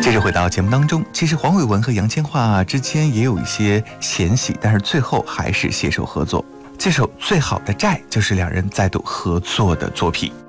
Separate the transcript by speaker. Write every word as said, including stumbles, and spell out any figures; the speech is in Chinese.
Speaker 1: 接着回到节目当中，其实黄伟文和杨千嬅之间也有一些嫌隙，但是最后还是携手合作。这首《最好的债》就是两人再度合作的作品。